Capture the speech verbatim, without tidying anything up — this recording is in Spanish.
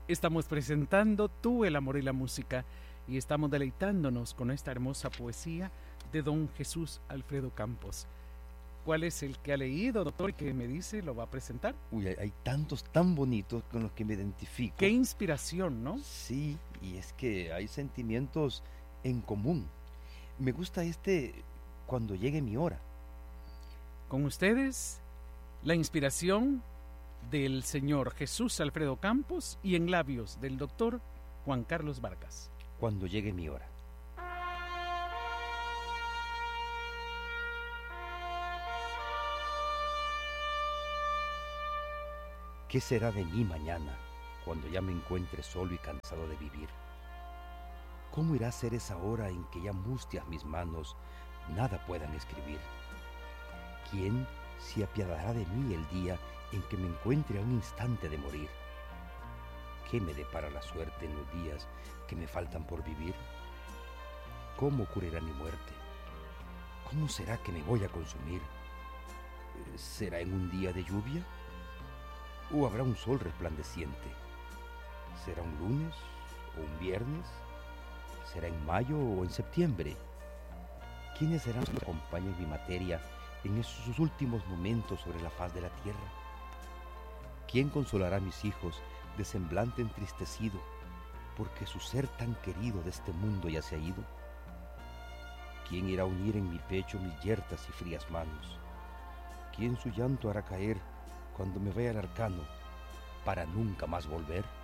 Estamos presentando Tú, el amor y la música, y estamos deleitándonos con esta hermosa poesía de don Jesús Alfredo Campos. ¿Cuál es el que ha leído, doctor, y que me dice lo va a presentar? Uy, hay, hay tantos tan bonitos con los que me identifico. Qué inspiración, ¿no? Sí, y es que hay sentimientos en común. Me gusta este Cuando llegue mi hora. Con ustedes, la inspiración del señor Jesús Alfredo Campos y en labios del doctor Juan Carlos Vargas. Cuando llegue mi hora. ¿Qué será de mí mañana cuando ya me encuentre solo y cansado de vivir? ¿Cómo irá a ser esa hora en que ya mustias mis manos nada puedan escribir? ¿Quién se apiadará de mí el día en que me encuentre a un instante de morir? ¿Qué me depara la suerte en los días que me faltan por vivir? ¿Cómo ocurrirá mi muerte? ¿Cómo será que me voy a consumir? ¿Será en un día de lluvia? ¿O habrá un sol resplandeciente? ¿Será un lunes o un viernes? ¿Será en mayo o en septiembre? ¿Quiénes serán los que acompañen mi materia en esos últimos momentos sobre la faz de la tierra? ¿Quién consolará a mis hijos de semblante entristecido porque su ser tan querido de este mundo ya se ha ido? ¿Quién irá a unir en mi pecho mis yertas y frías manos? ¿Quién su llanto hará caer cuando me vea al arcano para nunca más volver?